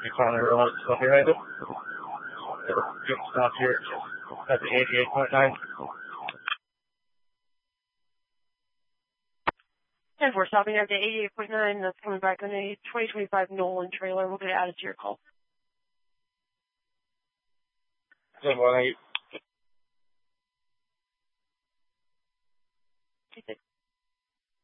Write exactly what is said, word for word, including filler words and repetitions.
You finally realized stuff behind it. Good stop here at the eighty-eight point nine. And we're stopping at the eighty-eight point nine. That's coming back on a twenty twenty-five Nolan trailer. We're going to add it to your call. ten one eight.